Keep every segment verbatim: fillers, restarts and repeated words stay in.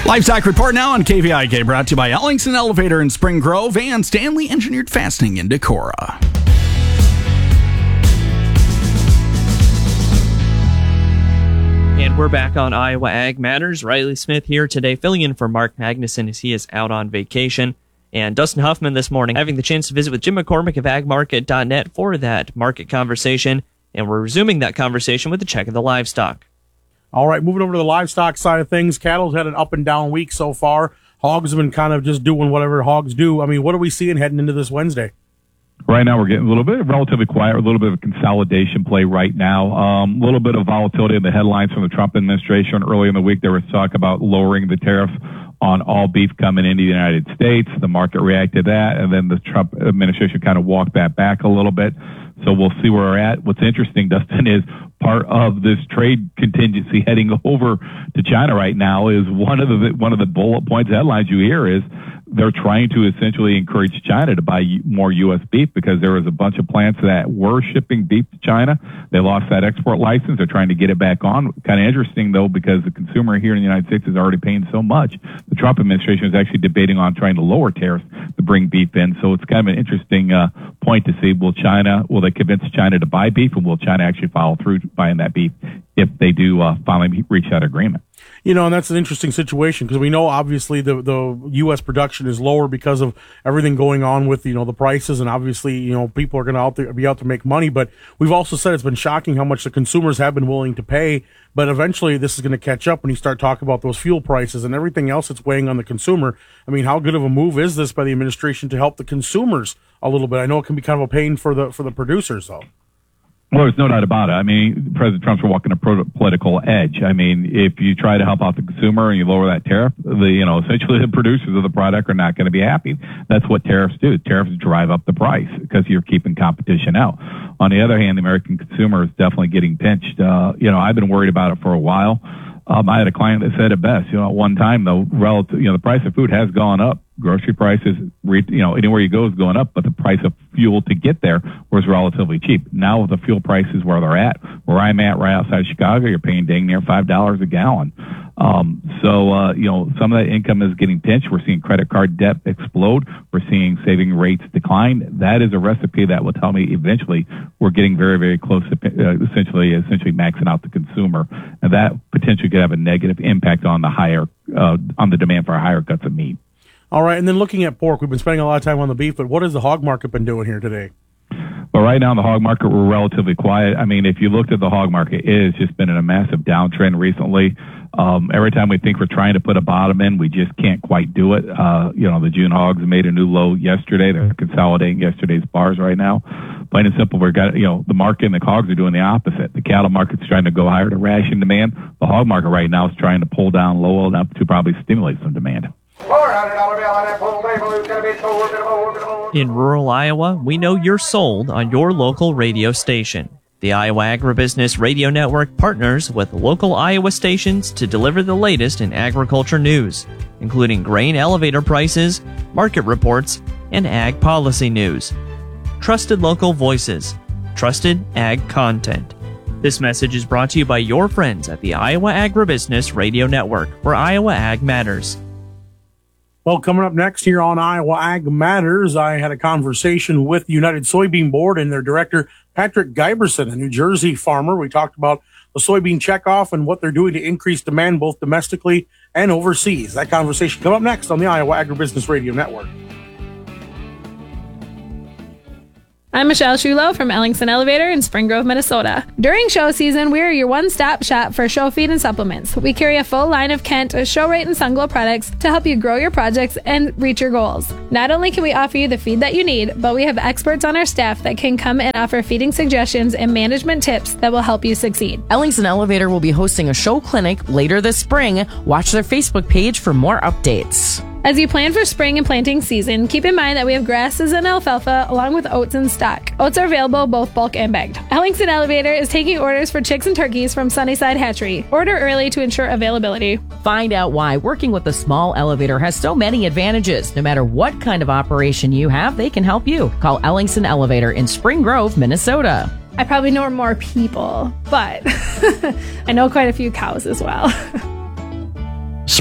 Livestock Report now on K V I K, brought to you by Ellingson Elevator in Spring Grove and Stanley Engineered Fastening in Decorah. And we're back on Iowa Ag Matters. Riley Smith here today, filling in for Mark Magnuson as he is out on vacation. And Dustin Huffman this morning having the chance to visit with Jim McCormick of ag market dot net for that market conversation. And we're resuming that conversation with a check of the livestock. All right, moving over to the livestock side of things. Cattle's had an up and down week so far. Hogs have been kind of just doing whatever hogs do. I mean, what are we seeing heading into this Wednesday? Right now, we're getting a little bit relatively quiet, a little bit of a consolidation play right now. Um, a little bit of volatility in the headlines from the Trump administration. Early in the week, there was talk about lowering the tariff on all beef coming into the United States. The market reacted to that, and then the Trump administration kind of walked that back a little bit. So we'll see where we're at. What's interesting, Dustin, is part of this trade contingency heading over to China right now is one of the one of the bullet points headlines you hear is they're trying to essentially encourage China to buy more U S beef because there was a bunch of plants that were shipping beef to China. They lost that export license. They're trying to get it back on. Kind of interesting, though, because the consumer here in the United States is already paying so much. The Trump administration is actually debating on trying to lower tariffs to bring beef in. So it's kind of an interesting uh, point to see, will China, will they convince China to buy beef, and will China actually follow through buying that beef if they do uh, finally reach that agreement? You know, and that's an interesting situation because we know obviously the the U S production is lower because of everything going on with, you know, the prices, and obviously, you know, people are going to out there, be out to make money. But we've also said it's been shocking how much the consumers have been willing to pay. But eventually this is going to catch up when you start talking about those fuel prices and everything else that's weighing on the consumer. I mean, how good of a move is this by the administration to help the consumers a little bit? I know it can be kind of a pain for the for the producers, though. Well, there's no doubt about it. I mean, President Trump's walking a political edge. I mean, if you try to help out the consumer and you lower that tariff, the, you know, essentially the producers of the product are not going to be happy. That's what tariffs do. Tariffs drive up the price because you're keeping competition out. On the other hand, the American consumer is definitely getting pinched. Uh, you know, I've been worried about it for a while. Um, I had a client that said it best. You know, at one time, though, relative, you know, the price of food has gone up. Grocery prices, you know, anywhere you go is going up, but the price of fuel to get there was relatively cheap. Now the fuel prices where they're at, where I'm at right outside of Chicago, you're paying dang near five dollars a gallon. Um, so, uh, you know, some of that income is getting pinched. We're seeing credit card debt explode. We're seeing saving rates decline. That is a recipe that will tell me eventually we're getting very, very close to uh, essentially, essentially maxing out the consumer. And that potentially could have a negative impact on the higher, uh, on the demand for higher cuts of meat. All right, and then looking at pork, we've been spending a lot of time on the beef, but what has the hog market been doing here today? Well, right now in the hog market, we're relatively quiet. I mean, if you looked at the hog market, it has just been in a massive downtrend recently. Um, every time we think we're trying to put a bottom in, we just can't quite do it. Uh, you know, the June hogs made a new low yesterday. They're consolidating yesterday's bars right now. Plain and simple, we've got, you know, the market and the hogs are doing the opposite. The cattle market's trying to go higher to ration demand. The hog market right now is trying to pull down low enough to probably stimulate some demand. In rural Iowa, we know you're sold on your local radio station. The Iowa Agribusiness Radio Network partners with local Iowa stations to deliver the latest in agriculture news, including grain elevator prices, market reports, and ag policy news. Trusted local voices, trusted ag content. This message is brought to you by your friends at the Iowa Agribusiness Radio Network, where Iowa Ag matters. Well, coming up next here on Iowa Ag Matters, I had a conversation with the United Soybean Board and their director, Patrick Giberson, a New Jersey farmer. We talked about the soybean checkoff and what they're doing to increase demand both domestically and overseas. That conversation coming up next on the Iowa Agribusiness Radio Network. I'm Michelle Shulo from Ellingson Elevator in Spring Grove, Minnesota. During show season, we are your one-stop shop for show feed and supplements. We carry a full line of Kent, Show Rate, and Sunglow products to help you grow your projects and reach your goals. Not only can we offer you the feed that you need, but we have experts on our staff that can come and offer feeding suggestions and management tips that will help you succeed. Ellingson Elevator will be hosting a show clinic later this spring. Watch their Facebook page for more updates. As you plan for spring and planting season, keep in mind that we have grasses and alfalfa along with oats in stock. Oats are available both bulk and bagged. Ellingson Elevator is taking orders for chicks and turkeys from Sunnyside Hatchery. Order early to ensure availability. Find out why working with a small elevator has so many advantages. No matter what kind of operation you have, they can help you. Call Ellingson Elevator in Spring Grove, Minnesota. I probably know more people, but I know quite a few cows as well.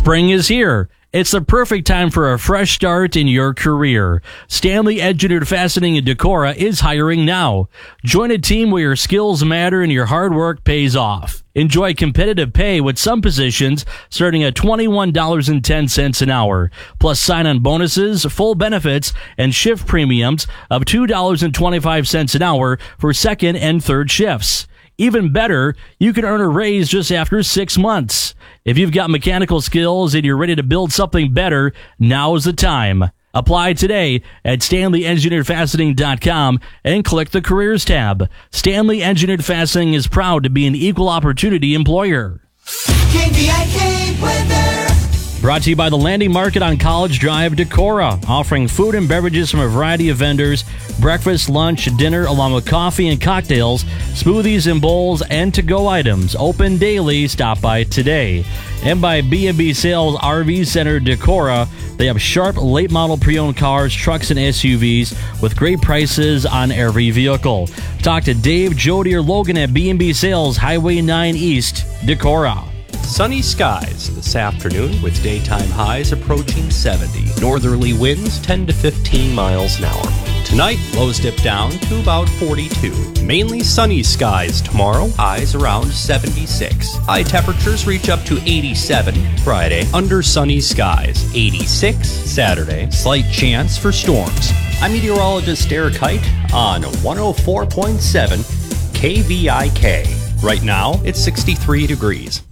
Spring is here. It's the perfect time for a fresh start in your career. Stanley Engineered Fastening in Decorah is hiring now. Join a team where your skills matter and your hard work pays off. Enjoy competitive pay with some positions starting at twenty-one dollars and ten cents an hour, plus sign-on bonuses, full benefits, and shift premiums of two dollars and twenty-five cents an hour for second and third shifts. Even better, you can earn a raise just after six months. If you've got mechanical skills and you're ready to build something better, now's the time. Apply today at stanley engineered fastening dot com and click the Careers tab. Stanley Engineered Fastening is proud to be an equal opportunity employer. K V I K weather. Brought to you by the Landing Market on College Drive, Decorah, offering food and beverages from a variety of vendors, breakfast, lunch, dinner, along with coffee and cocktails, smoothies and bowls, and to-go items. Open daily. Stop by today. And by B and B Sales R V Center, Decorah. They have sharp, late-model pre-owned cars, trucks, and S U Vs with great prices on every vehicle. Talk to Dave, Jody, or Logan at B and B Sales, Highway nine East, Decorah. Sunny skies this afternoon with daytime highs approaching seventy. Northerly winds ten to fifteen miles an hour. Tonight, lows dip down to about forty-two. Mainly sunny skies tomorrow, highs around seventy-six. High temperatures reach up to eighty-seven Friday, under sunny skies. eighty-six Saturday, slight chance for storms. I'm meteorologist Eric Height on one oh four point seven K V I K. Right now, it's sixty-three degrees.